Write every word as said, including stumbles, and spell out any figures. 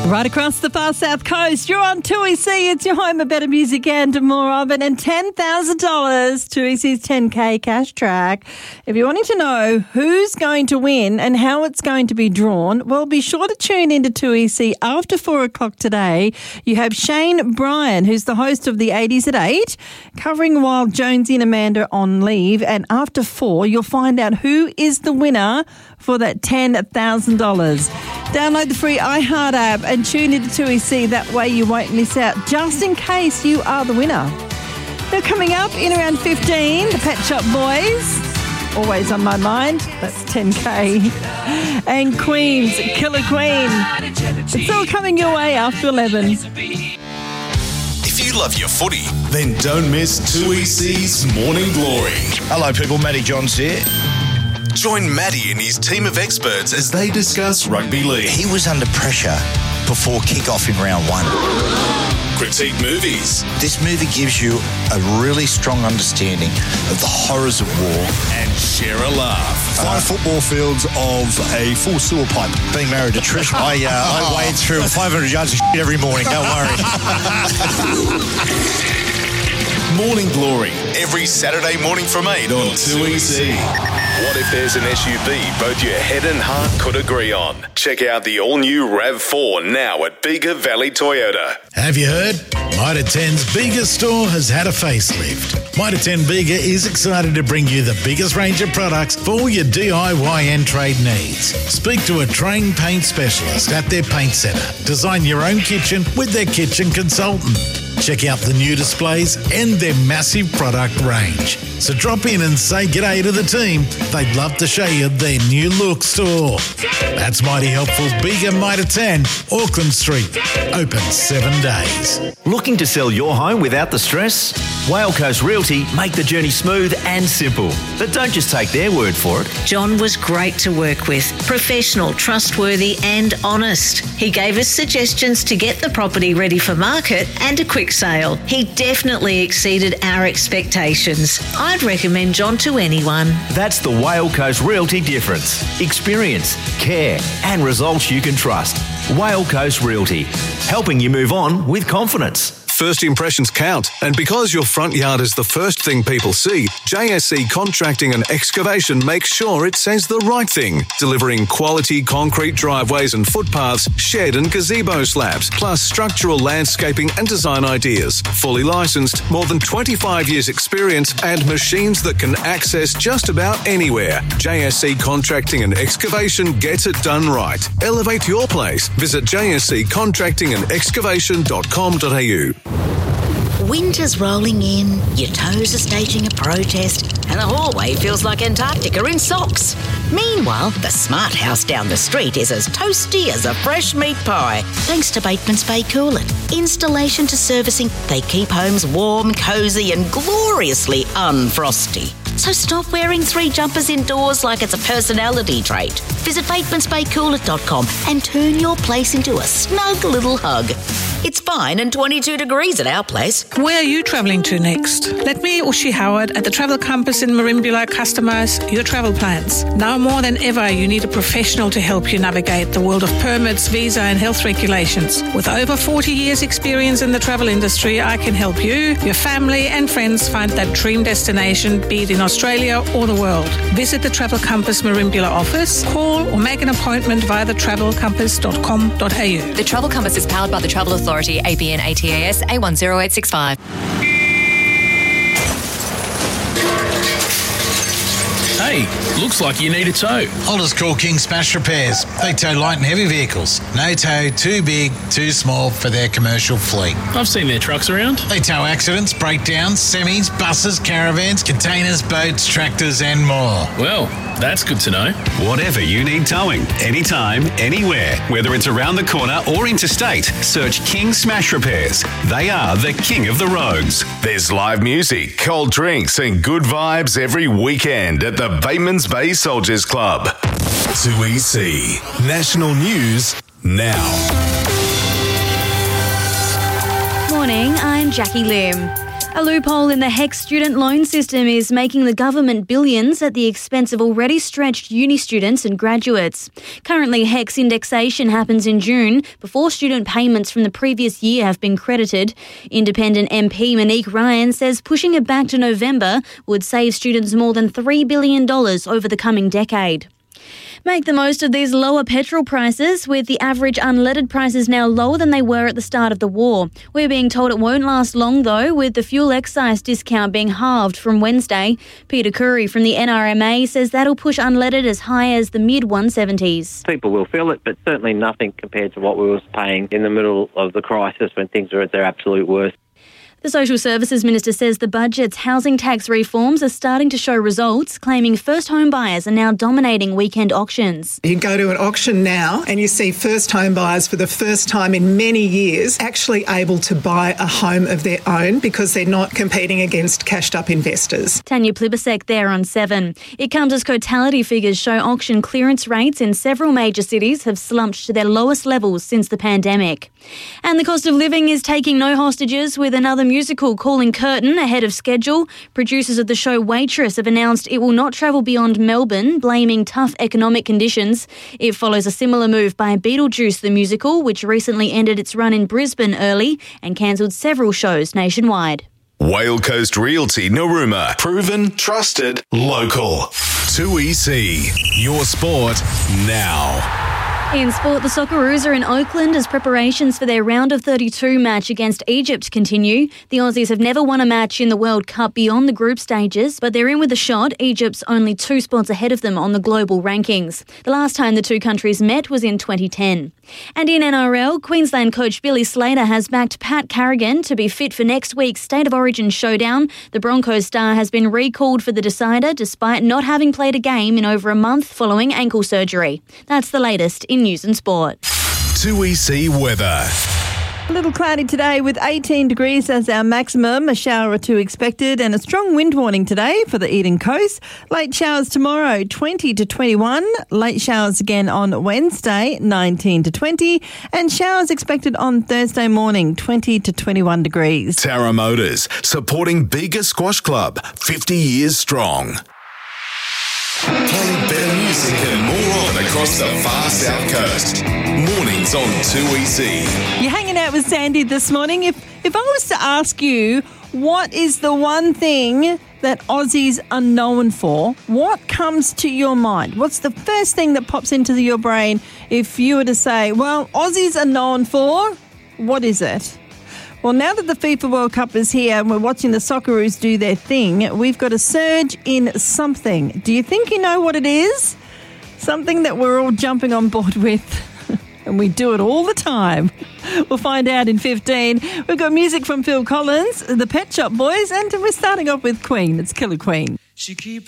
Right across the far south coast, you're on two E C. It's your home of better music and more of it. And ten thousand dollars, two E C's ten K cash track. If you're wanting to know who's going to win and how it's going to be drawn, well, be sure to tune into two E C after four o'clock today. You have Shane Bryan, who's the host of the eighties at eight, covering while Jonesy and Amanda on leave. And after four, you'll find out who is the winner for that ten thousand dollars. Download the free iHeart app and tune into two E C. That way you won't miss out, just in case you are the winner. They're coming up in around fifteen, the Pet Shop Boys. Always on my mind. That's ten K. And Queen's Killer Queen. It's all coming your way after eleven. If you love your footy, then don't miss two E C's Morning Glory. Hello people, Matty Johns here. Join Matty and his team of experts as they discuss rugby league. He was under pressure before kick-off in round one. Critique movies. This movie gives you a really strong understanding of the horrors of war. And share a laugh. Five football fields of a full sewer pipe. Being married to Trish, I, uh, I wade through five hundred yards of shit every morning, don't worry. Morning Glory, every Saturday morning from eight on two E C. What if there's an S U V both your head and heart could agree on? Check out the all-new RAV four now at Bega Valley Toyota. Have you heard? Mitre ten's Bega store has had a facelift. Mitre ten Bega is excited to bring you the biggest range of products for all your D I Y and trade needs. Speak to a trained paint specialist at their paint centre. Design your own kitchen with their kitchen consultant. Check out the new displays and their massive product range. So drop in and say g'day to the team. They'd love to show you their new look store. That's mighty helpful. Bega Mitre ten, Auckland Street. Open seven days. Looking to sell your home without the stress? Whale Coast Realty make the journey smooth and simple. But don't just take their word for it. John was great to work with. Professional, trustworthy and honest. He gave us suggestions to get the property ready for market and a quick sale. He definitely exceeded our expectations. I'd recommend John to anyone. That's the Whale Coast Realty difference. Experience, care and results you can trust. Whale Coast Realty, helping you move on with confidence. First impressions count, and because your front yard is the first thing people see, J S C Contracting and Excavation makes sure it says the right thing, delivering quality concrete driveways and footpaths, shed and gazebo slabs, plus structural landscaping and design ideas. Fully licensed, more than twenty-five years experience, and machines that can access just about anywhere. J S C Contracting and Excavation gets it done right. Elevate your place. Visit j s c contracting and excavation dot com dot a u. Winter's rolling in, your toes are staging a protest, and the hallway feels like Antarctica in socks. Meanwhile, the smart house down the street is as toasty as a fresh meat pie, thanks to Bateman's Bay Coolant. Installation to servicing, they keep homes warm, cosy, and gloriously unfrosty. So stop wearing three jumpers indoors like it's a personality trait. Visit batemans bay coolant dot com and turn your place into a snug little hug. It's fine and twenty-two degrees at our place. Where are you travelling to next? Let me, Ushi Howard, at the Travel Compass in Merimbula customise your travel plans. Now more than ever, you need a professional to help you navigate the world of permits, visa and health regulations. With over forty years experience in the travel industry, I can help you, your family and friends find that dream destination, be it in Australia or the world. Visit the Travel Compass Merimbula office, call or make an appointment via the travel compass dot com dot a u. The Travel Compass is powered by the Travel Authority, A B N A T A S A one zero eight six five. Hey, looks like you need a tow. I'll just call King Smash Repairs. They tow light and heavy vehicles. No tow too big, too small for their commercial fleet. I've seen their trucks around. They tow accidents, breakdowns, semis, buses, caravans, containers, boats, tractors and more. Well, that's good to know. Whatever you need towing, anytime, anywhere, whether it's around the corner or interstate, search King Smash Repairs. They are the king of the roads. There's live music, cold drinks and good vibes every weekend at the Batemans Bay Soldiers Club. two E C National News now. Morning, I'm Jackie Lim. A loophole in the HECS student loan system is making the government billions at the expense of already stretched uni students and graduates. Currently, HECS indexation happens in June before student payments from the previous year have been credited. Independent M P Monique Ryan says pushing it back to November would save students more than three billion dollars over the coming decade. Make the most of these lower petrol prices, with the average unleaded prices now lower than they were at the start of the war. We're being told it won't last long, though, with the fuel excise discount being halved from Wednesday. Peter Curry from the N R M A says that'll push unleaded as high as the mid one seventies. People will feel it, but certainly nothing compared to what we were paying in the middle of the crisis when things were at their absolute worst. The Social Services Minister says the budget's housing tax reforms are starting to show results, claiming first home buyers are now dominating weekend auctions. You go to an auction now and you see first home buyers for the first time in many years actually able to buy a home of their own because they're not competing against cashed up investors. Tanya Plibasek there on seven. It comes as totality figures show auction clearance rates in several major cities have slumped to their lowest levels since the pandemic. And the cost of living is taking no hostages, with another musical calling curtain ahead of schedule. Producers of the show Waitress have announced it will not travel beyond Melbourne, blaming tough economic conditions. It follows a similar move by Beetlejuice the musical, which recently ended its run in Brisbane early and cancelled several shows nationwide. Whale Coast Realty Narooma. Proven, trusted, local. two E C. Your sport now. In sport, the Socceroos are in Oakland as preparations for their round of thirty-two match against Egypt continue. The Aussies have never won a match in the World Cup beyond the group stages, but they're in with a shot. Egypt's only two spots ahead of them on the global rankings. The last time the two countries met was in twenty ten. And in N R L, Queensland coach Billy Slater has backed Pat Carrigan to be fit for next week's State of Origin showdown. The Broncos star has been recalled for the decider despite not having played a game in over a month following ankle surgery. That's the latest in news and sport. two E C weather. A little cloudy today with eighteen degrees as our maximum, a shower or two expected, and a strong wind warning today for the Eden Coast. Late showers tomorrow, twenty to twenty-one. Late showers again on Wednesday, nineteen to twenty. And showers expected on Thursday morning, twenty to twenty-one degrees. Tara Motors, supporting Bega Squash Club, fifty years strong. Playing better music and more on across the far south coast. Mornings on two E C. You're hanging out with Sandy this morning. If if I was to ask you what is the one thing that Aussies are known for, what comes to your mind? What's the first thing that pops into your brain if you were to say, well, Aussies are known for, what is it? Well, now that the FIFA World Cup is here and we're watching the Socceroos do their thing, we've got a surge in something. Do you think you know what it is? Something that we're all jumping on board with. And we do it all the time. We'll find out in fifteen. We've got music from Phil Collins, the Pet Shop Boys, and we're starting off with Queen. It's Killer Queen. She keeps